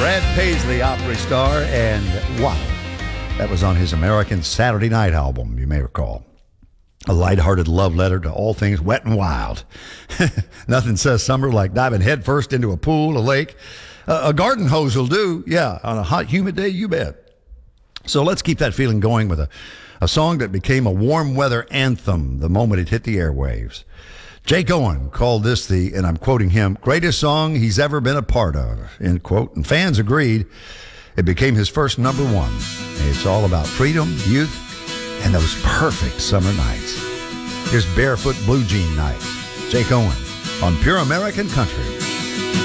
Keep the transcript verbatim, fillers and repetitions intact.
Brad Paisley, Opry star, and wow, that was on his American Saturday Night album, you may recall. A lighthearted love letter to all things wet and wild. Nothing says summer like diving headfirst into a pool, a lake. Uh, a garden hose will do, yeah, on a hot, humid day, you bet. So let's keep that feeling going with a, a song that became a warm weather anthem the moment it hit the airwaves. Jake Owen called this the, and I'm quoting him, greatest song he's ever been a part of, end quote. And fans agreed. It became his first number one. It's all about freedom, youth, and those perfect summer nights. Here's Barefoot Blue Jean Nights. Jake Owen on Pure American Country.